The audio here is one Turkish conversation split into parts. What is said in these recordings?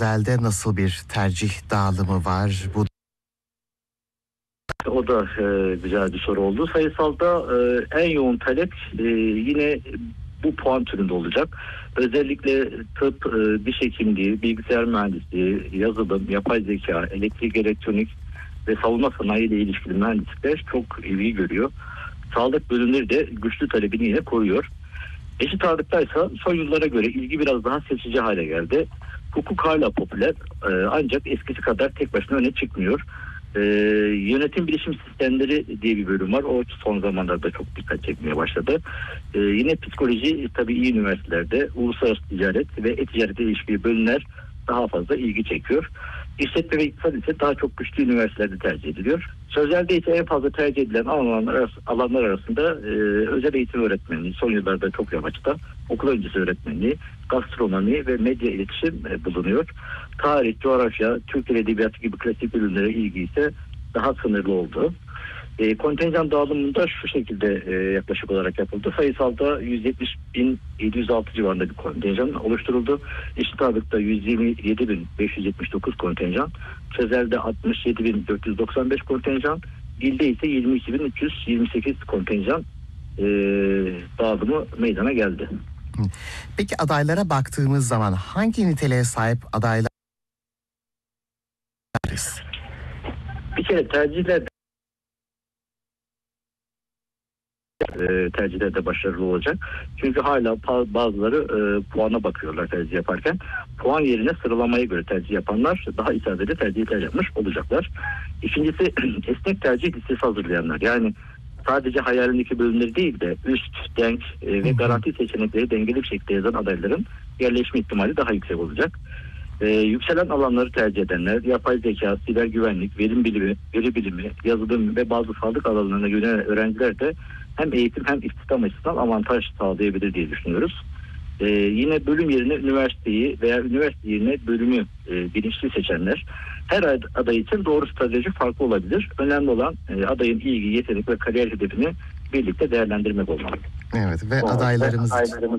Sözelde nasıl bir tercih dağılımı var? Bu O da güzel bir soru oldu. Sayısalda en yoğun talep yine bu puan türünde olacak. Özellikle tıp, diş hekimliği, bilgisayar mühendisliği, yazılım, yapay zeka, elektrik, elektronik ve savunma sanayi ile ilişkili mühendislikler çok ilgi görüyor. Sağlık bölümleri de güçlü talebini yine koruyor. Eşit ağırlıktaysa son yıllara göre ilgi biraz daha seçici hale geldi. Hukuk hala popüler ancak eskisi kadar tek başına öne çıkmıyor. Yönetim bilişim sistemleri diye bir bölüm var. O son zamanlarda çok dikkat çekmeye başladı. Yine psikoloji tabii iyi üniversitelerde, uluslararası ticaret ve e-ticarete ilişkili bölümler daha fazla ilgi çekiyor. İşletme ve iktisat ise daha çok güçlü üniversitelerde tercih ediliyor. Sözelde ise en fazla tercih edilen alanlar arasında özel eğitim öğretmenliği, son yıllarda çok revaçta, okul öncesi öğretmenliği, gastronomi ve medya iletişim bulunuyor. Tarih, coğrafya, Türk Dili Edebiyatı gibi klasik bölümlere ilgi ise daha sınırlı oldu. Kontenjan dağılımında şu şekilde yaklaşık olarak yapıldı. Sayısalda 170.706 civarında bir kontenjan oluşturuldu. Eşit ağırlıkta 127.579 kontenjan. Sözelde 67.495 kontenjan. Dilde ise 22.328 kontenjan dağılımı meydana geldi. Peki adaylara baktığımız zaman hangi niteliğe sahip adaylar? Bir kere tercihlerde başarılı olacak. Çünkü hala bazıları puana bakıyorlar tercih yaparken. Puan yerine sıralamaya göre tercih yapanlar daha isabetli tercihler yapmış olacaklar. İkincisi esnek tercih listesi hazırlayanlar. Yani sadece hayalindeki bölümleri değil de üst, denk ve garanti seçenekleri dengeli bir şekilde yazan adayların yerleşme ihtimali daha yüksek olacak. Yükselen alanları tercih edenler, yapay zeka, siber güvenlik, veri bilimi, yazılım ve bazı sağlık alanlarına yönelen öğrenciler de hem eğitim hem istihdam açısından avantaj sağlayabilir diye düşünüyoruz. Yine bölüm yerine üniversiteyi veya üniversite yerine bölümü bilinçli seçenler, her aday için doğru strateji farklı olabilir. Önemli olan adayın ilgi, yetenek ve kariyer hedefini birlikte değerlendirmek olmalı. Evet ve adaylarımız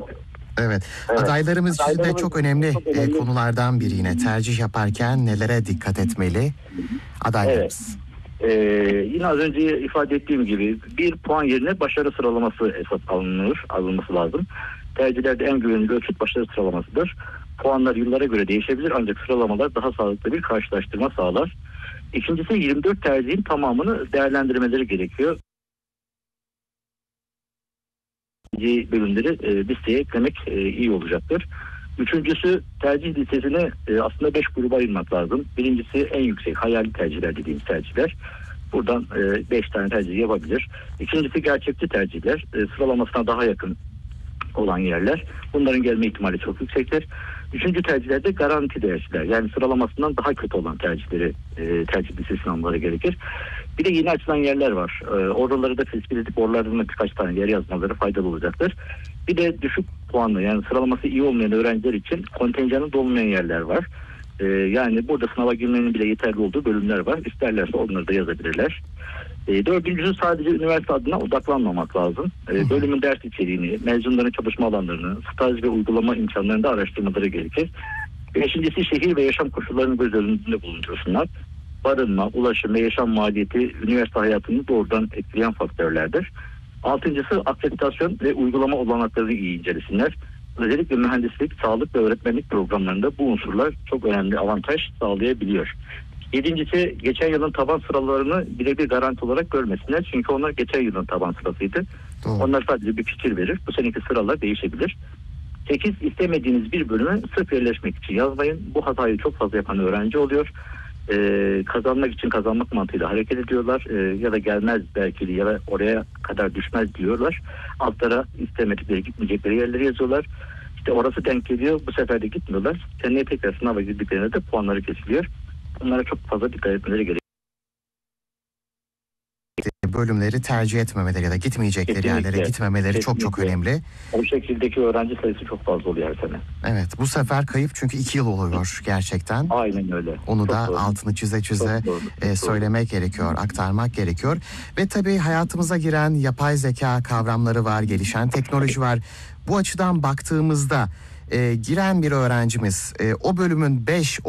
için de çok önemli konulardan biri yine tercih yaparken nelere dikkat etmeli adaylarımız? Yine az önce ifade ettiğim gibi bir puan yerine başarı sıralaması esas alınması lazım. Tercihlerde en güvenilir ölçüt başarı sıralamasıdır. Puanlar yıllara göre değişebilir ancak sıralamalar daha sağlıklı bir karşılaştırma sağlar. İkincisi 24 tercihin tamamını değerlendirmeleri gerekiyor. Bölümleri listeye eklemek iyi olacaktır. Üçüncüsü tercih listesini aslında 5 gruba ayırmak lazım. Birincisi en yüksek hayali tercihler dediğimiz tercihler. Buradan 5 tane tercih yapabilir. İkincisi gerçekçi tercihler. Sıralamasına daha yakın olan yerler. Bunların gelme ihtimali çok yüksektir. Üçüncü tercihlerde garanti tercihler. Yani sıralamasından daha kötü olan tercihleri tercih listesine almaları gerekir. Bir de yeni açılan yerler var. Oraları da tespit edip oralardan birkaç tane yer yazmaları faydalı olacaktır. Bir de düşük puanlı yani sıralaması iyi olmayan öğrenciler için kontenjanı dolmayan yerler var. Yani burada sınava girmenin bile yeterli olduğu bölümler var. İsterlerse onları da yazabilirler. Dördüncüsü sadece üniversite adına odaklanmamak lazım. Bölümün ders içeriğini, mezunların çalışma alanlarını, staj ve uygulama imkanlarını da araştırmaları gerekir. Beşincisi şehir ve yaşam koşullarını göz önünde bulundursunlar. Barınma, ulaşım ve yaşam maliyeti üniversite hayatını doğrudan etkileyen faktörlerdir. Altıncısı akreditasyon ve uygulama olanaklarını iyi incelesinler. Özellikle mühendislik, sağlık ve öğretmenlik programlarında bu unsurlar çok önemli avantaj sağlayabiliyor. Yedincisi geçen yılın taban sıralarını birebir garanti olarak görmesinler. Çünkü onlar geçen yılın taban sırasıydı. Doğru. Onlar sadece bir fikir verir. Bu seneki sıralar değişebilir. 8. İstemediğiniz bir bölüme sırf yerleşmek için yazmayın. Bu hatayı çok fazla yapan öğrenci oluyor. Kazanmak için kazanmak mantığıyla hareket ediyorlar. Ya da gelmez belki ya da oraya kadar düşmez diyorlar. Altlara istemedikleri gitmeyecekleri yerleri yazıyorlar. İşte orası denk geliyor. Bu sefer de gitmiyorlar. Seneye tekrar sınava girdiklerinde de puanları kesiliyor. Bunlara çok fazla dikkat etmeleri gerekiyor. Bölümleri tercih etmemeleri ya da gitmeyecekleri yerlere gitmemeleri çok önemli. O şekildeki öğrenci sayısı çok fazla oluyor her sene. Evet, bu sefer kayıp çünkü 2 yıl oluyor gerçekten. Aynen öyle. Onu çok da doğru. altını çize Çok söylemek gerekiyor, aktarmak gerekiyor. Ve tabii hayatımıza giren yapay zeka kavramları var, gelişen teknoloji var. Bu açıdan baktığımızda giren bir öğrencimiz o bölümün 5